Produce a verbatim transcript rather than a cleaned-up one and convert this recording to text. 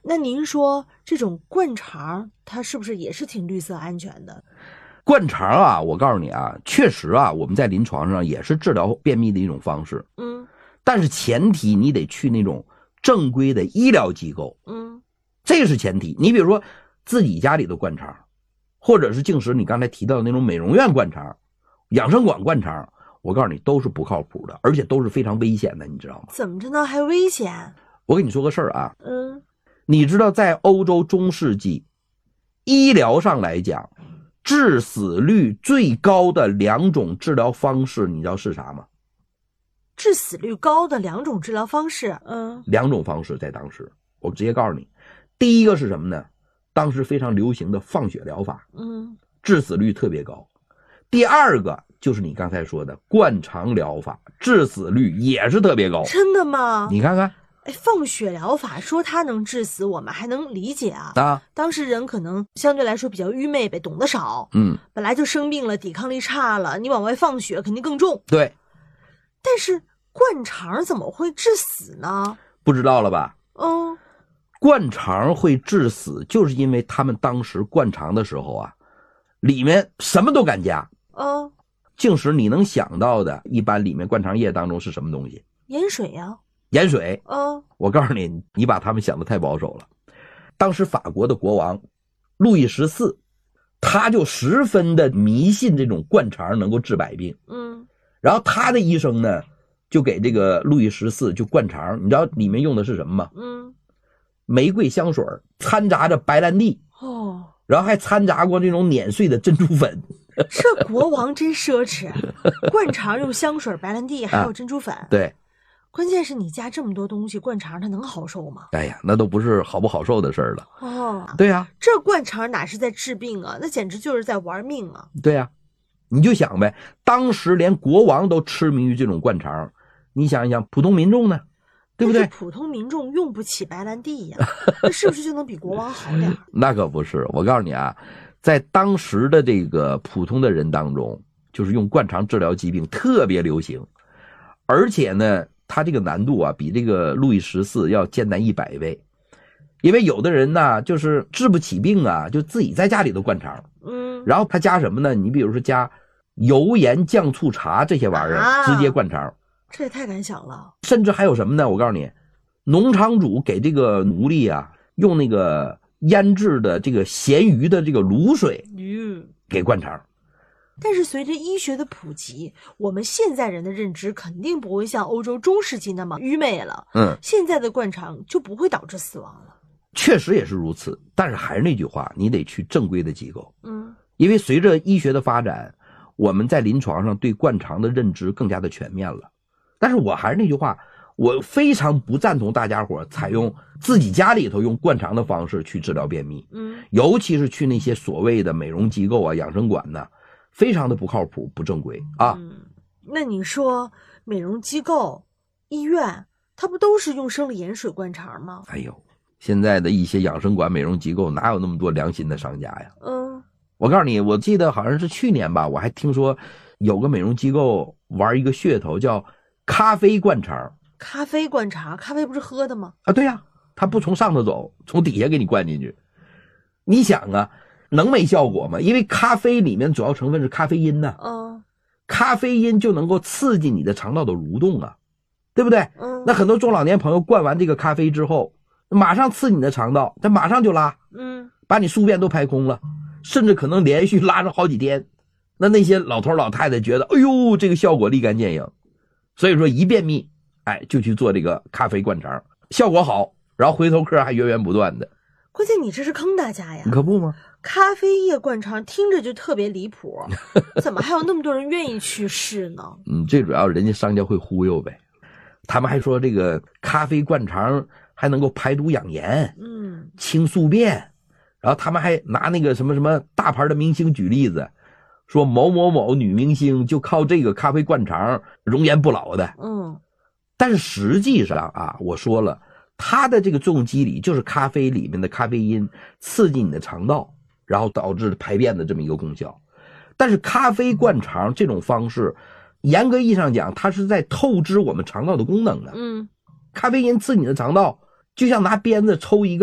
那您说这种灌肠它是不是也是挺绿色安全的？ 灌肠啊，我告诉你啊，确实啊，我们在临床上也是治疗便秘的一种方式。 嗯， 但是前提你得去那种正规的医疗机构。 嗯， 这是前提。你比如说自己家里的灌肠，或者是净食你刚才提到的那种美容院灌肠、养生馆灌肠，我告诉你都是不靠谱的，而且都是非常危险的，你知道吗？ 怎么着呢？还危险？ 我跟你说个事儿啊， 嗯， 你知道在欧洲中世纪医疗上来讲，致死率最高的两种治疗方式，你知道是啥吗？ 致死率高的两种治疗方式，嗯， 两种方式在当时，我直接告诉你，第一个是什么呢？当时非常流行的放血疗法， 嗯， 致死率特别高。第二个就是你刚才说的灌肠疗法，致死率也是特别高。 真的吗？ 你看看， 哎，放血疗法说它能致死，我们还能理解啊。 啊， 当时人可能相对来说比较愚昧呗，懂得少， 嗯， 本来就生病了，抵抗力差了，你往外放血肯定更重。 对， 但是灌肠怎么会致死呢？ 不知道了吧？ 嗯， 灌肠会致死，就是因为他们当时灌肠的时候啊，里面什么都敢加。 嗯， 净食你能想到的，一般里面灌肠液当中是什么东西？ 盐水呀、 盐水。 嗯， 我告诉你，你把他们想得太保守了。当时法国的国王路易十四，他就十分的迷信这种灌肠能够治百病。 嗯， 然后他的医生呢，就给这个路易十四就灌肠，你知道里面用的是什么吗？ 嗯， 玫瑰香水掺杂着白兰地， 哦， 然后还掺杂过这种碾碎的珍珠粉。 这国王真奢侈，灌肠用香水、白兰地还有珍珠粉。 啊、对， 关键是你加这么多东西，灌肠它能好受吗？ 哎呀，那都不是好不好受的事儿了。 哦， 对呀、啊， 这灌肠哪是在治病啊？那简直就是在玩命啊！ 对呀、啊，你就想呗，当时连国王都痴迷于这种灌肠，你想一想，普通民众呢？对不对？ 普通民众用不起白兰地呀，那是不是就能比国王好点？ 那可不是，我告诉你啊，在当时的这个普通的人当中，就是用灌肠治疗疾病特别流行，而且呢，它这个难度啊，比这个路易十四要艰难一百倍，因为有的人呢，就是治不起病啊，就自己在家里头灌肠， 嗯， 然后他加什么呢？你比如说加油盐酱醋茶这些玩意儿， 啊、 直接灌肠。 这也太敢想了。 甚至还有什么呢？我告诉你，农场主给这个奴隶啊，用那个腌制的这个咸鱼的这个卤水给灌肠。 但是随着医学的普及，我们现在人的认知肯定不会像欧洲中世纪那么愚昧了。 嗯， 现在的灌肠就不会导致死亡了。 确实也是如此，但是还是那句话，你得去正规的机构。 嗯， 因为随着医学的发展，我们在临床上对灌肠的认知更加的全面了。但是我还是那句话，我非常不赞同大家伙采用自己家里头用灌肠的方式去治疗便秘。 嗯， 尤其是去那些所谓的美容机构啊、养生馆呢，非常的不靠谱、不正规啊。 嗯，那你说美容机构、医院，它不都是用生理盐水灌肠吗？ 哎呦，现在的一些养生馆、美容机构哪有那么多良心的商家呀？ 嗯， 我告诉你，我记得好像是去年吧，我还听说有个美容机构玩一个噱头叫咖啡灌肠。 咖啡灌肠，咖啡不是喝的吗？ 啊，对呀、啊，它不从上头走，从底下给你灌进去。你想啊，能没效果吗？因为咖啡里面主要成分是咖啡因呢、啊， 嗯， 咖啡因就能够刺激你的肠道的蠕动啊，对不对？ 嗯， 那很多中老年朋友灌完这个咖啡之后，马上刺激你的肠道，它马上就拉， 嗯， 把你宿便都排空了，甚至可能连续拉上好几天。那那些老头老太太觉得，哎呦，这个效果立竿见影。所以说一便秘，哎，就去做这个咖啡灌肠，效果好，然后回头客还源源不断的。 关键你这是坑大家呀！ 可不吗？ 咖啡液灌肠听着就特别离谱，怎么还有那么多人愿意去试呢？ 嗯，最主要人家商家会忽悠呗。他们还说这个咖啡灌肠还能够排毒养颜， 嗯， 清宿便，然后他们还拿那个什么什么大牌的明星举例子。说某某某女明星就靠这个咖啡灌肠容颜不老的， 嗯， 但是实际上啊，我说了，它的这个作用机理就是咖啡里面的咖啡因刺激你的肠道，然后导致排便的这么一个功效。但是咖啡灌肠这种方式，严格意义上讲，它是在透支我们肠道的功能的。 嗯， 咖啡因刺激你的肠道，就像拿鞭子抽一个